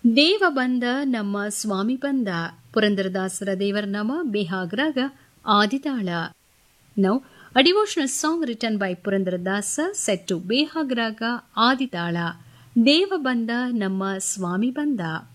ದೇವ ಬಂದ ನಮ್ಮ ಸ್ವಾಮಿ ಬಂದ ಪುರಂದರದಾಸರ ದೇವರ ನಾಮ ಬೇಹಾಗ್ರಾಗ ಆದಿತಾಳ. Now, a devotional song written by Purandaradasa set to Behagraga Aditala. Deva Banda Namma Swami Banda.